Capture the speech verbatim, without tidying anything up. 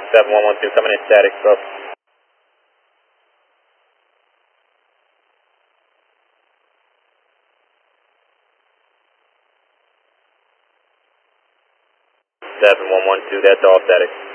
seven one one two coming in static, bro. seven one one two, that's all static.